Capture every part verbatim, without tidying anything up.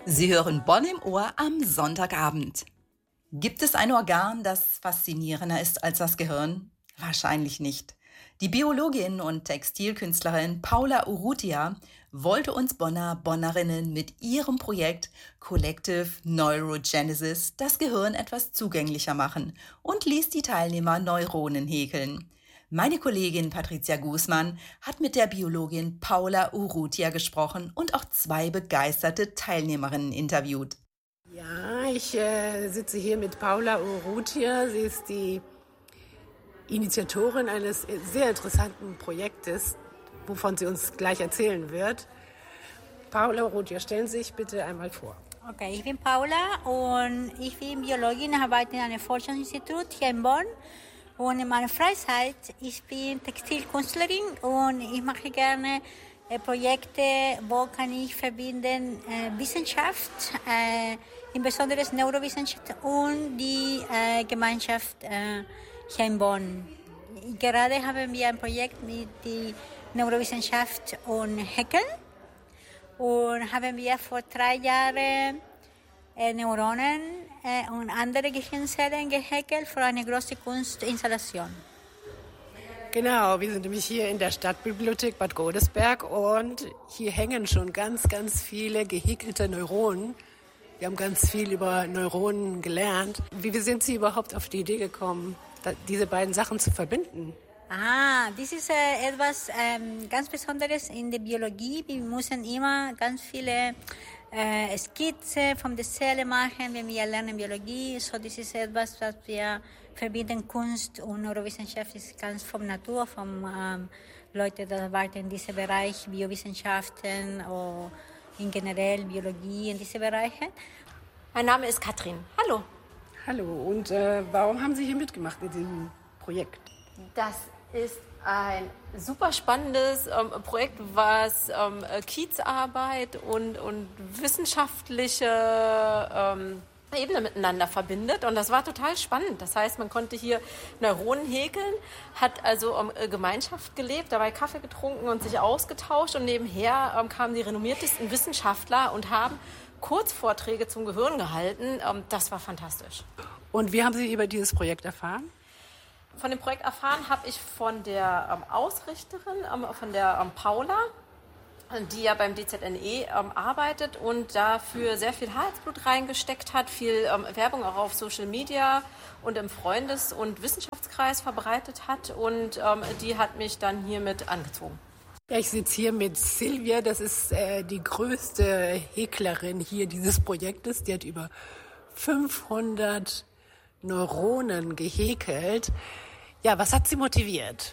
Sie hören Bonn im Ohr am Sonntagabend. Gibt es ein Organ, das faszinierender ist als das Gehirn? Wahrscheinlich nicht. Die Biologin und Textilkünstlerin Paula Urrutia wollte uns Bonner Bonnerinnen mit ihrem Projekt Collective Neurogenesis das Gehirn etwas zugänglicher machen und ließ die Teilnehmer Neuronen häkeln. Meine Kollegin Patricia Guzman hat mit der Biologin Paula Urrutia gesprochen und auch zwei begeisterte Teilnehmerinnen interviewt. Ja, ich äh, sitze hier mit Paula Urrutia. Sie ist die Initiatorin eines sehr interessanten Projektes, wovon sie uns gleich erzählen wird. Paula Urrutia, stellen Sie sich bitte einmal vor. Okay, ich bin Paula und ich bin Biologin, arbeite in einem Forschungsinstitut hier in Bonn. Und in meiner Freizeit, ich bin Textilkünstlerin und ich mache gerne äh, Projekte, wo kann ich verbinden äh, Wissenschaft, äh, insbesondere Neurowissenschaft und die äh, Gemeinschaft äh, hier in Bonn. Gerade haben wir ein Projekt mit der Neurowissenschaft und Häkeln und haben wir vor drei Jahren äh, Neuronen äh, und andere Gehirnzellen gehäkelt für eine große Kunstinstallation. Genau, wir sind nämlich hier in der Stadtbibliothek Bad Godesberg und hier hängen schon ganz, ganz viele gehäkelte Neuronen. Wir haben ganz viel über Neuronen gelernt. Wie sind Sie überhaupt auf die Idee gekommen, diese beiden Sachen zu verbinden? Ah, das ist äh, etwas ähm, ganz Besonderes in der Biologie. Wir müssen immer ganz viele äh, Skizzen von der Zelle machen, wenn wir lernen Biologie. So, das ist etwas, was wir verbinden. Kunst und Neurowissenschaft ist ganz von Natur, von ähm, Leuten, die arbeiten in diesem Bereich, Biowissenschaften oder in generell Biologie in diesen Bereichen. Mein Name ist Katrin. Hallo. Hallo, und äh, warum haben Sie hier mitgemacht in diesem Projekt? Das ist ein super spannendes ähm, Projekt, was ähm, Kiezarbeit und, und wissenschaftliche ähm, Ebene miteinander verbindet. Und das war total spannend. Das heißt, man konnte hier Neuronen häkeln, hat also ähm, Gemeinschaft gelebt, dabei Kaffee getrunken und sich ausgetauscht. Und nebenher ähm, kamen die renommiertesten Wissenschaftler und haben Kurzvorträge zum Gehirn gehalten. Ähm, das war fantastisch. Und wie haben Sie über dieses Projekt erfahren? Von dem Projekt erfahren habe ich von der ähm, Ausrichterin, ähm, von der ähm, Paula, die ja beim D Z N E ähm, arbeitet und dafür sehr viel Herzblut reingesteckt hat, viel ähm, Werbung auch auf Social Media und im Freundes- und Wissenschaftskreis verbreitet hat. Und ähm, die hat mich dann hiermit angezogen. Ja, ich sitze hier mit Silvia, das ist äh, die größte Häklerin hier dieses Projektes. Die hat über fünfhundert Neuronen gehäkelt. Ja, was hat Sie motiviert?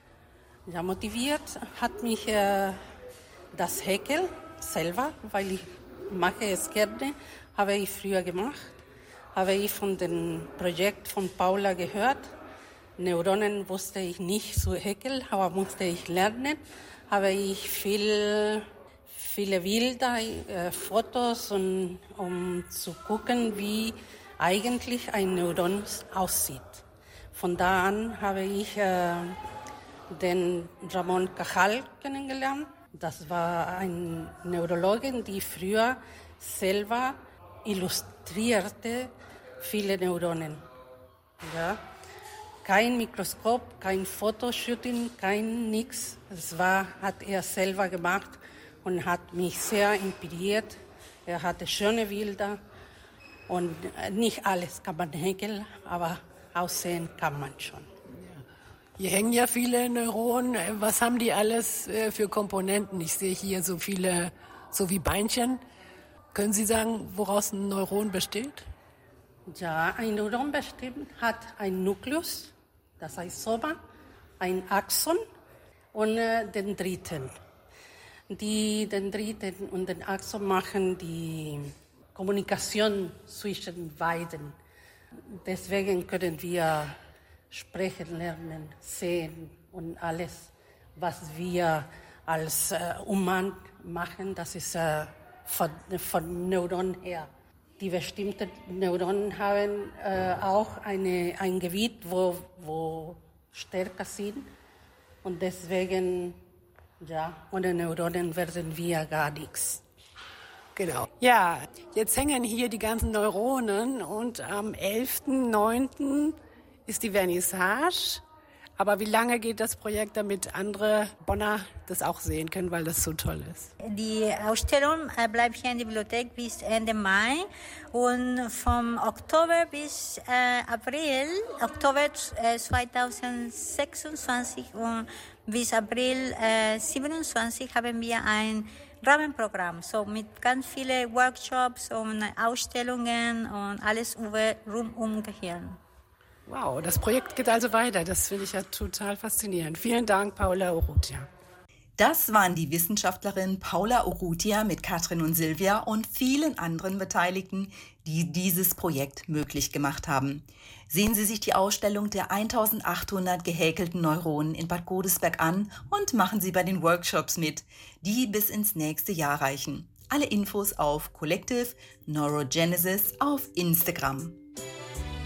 Ja, motiviert hat mich äh, das Häkeln selber, weil ich mache es gerne, habe ich früher gemacht, habe ich von dem Projekt von Paula gehört. Neuronen wusste ich nicht zu häkeln, aber musste ich lernen. Habe ich viel, viele Bilder, äh, Fotos, und, um zu gucken, wie eigentlich ein Neuron aussieht. Von da an habe ich äh, den Ramon Cajal kennengelernt. Das war eine Neurologin, die früher selber illustrierte viele Neuronen. Ja. Kein Mikroskop, kein Fotoshooting, kein nix. Das war, hat er selber gemacht und hat mich sehr inspiriert. Er hatte schöne Bilder. Und nicht alles kann man häkeln, aber aussehen kann man schon. Hier hängen ja viele Neuronen. Was haben die alles für Komponenten? Ich sehe hier so viele, so wie Beinchen. Können Sie sagen, woraus ein Neuron besteht? Ja, ein Neuron bestimmt hat ein Nukleus, das heißt Soma, ein Axon und äh, den dritten. Die, den dritten und den Axon machen die Kommunikation zwischen beiden. Deswegen können wir sprechen lernen, sehen und alles, was wir als äh, Human machen, das ist äh, von, von Neuronen her. Die bestimmten Neuronen haben äh, auch eine, ein Gewicht, wo, wo stärker sind. Und deswegen, ja, ohne Neuronen werden wir gar nichts. Genau. Ja, jetzt hängen hier die ganzen Neuronen und am elften neunten ist die Vernissage. Aber wie lange geht das Projekt, damit andere Bonner das auch sehen können, weil das so toll ist? Die Ausstellung äh, bleibt hier in der Bibliothek bis Ende Mai und vom Oktober bis äh, April, Oktober äh, zweitausendsechsundzwanzig und bis April äh, siebenundzwanzig haben wir ein Rahmenprogramm, so mit ganz vielen Workshops und Ausstellungen und alles über rund um Gehirn. Wow, das Projekt geht also weiter. Das finde ich ja total faszinierend. Vielen Dank, Paula Urrutia. Das waren die Wissenschaftlerin Paula Urrutia mit Katrin und Silvia und vielen anderen Beteiligten, die dieses Projekt möglich gemacht haben. Sehen Sie sich die Ausstellung der eintausendachthundert gehäkelten Neuronen in Bad Godesberg an und machen Sie bei den Workshops mit, die bis ins nächste Jahr reichen. Alle Infos auf Collective Neurogenesis auf Instagram.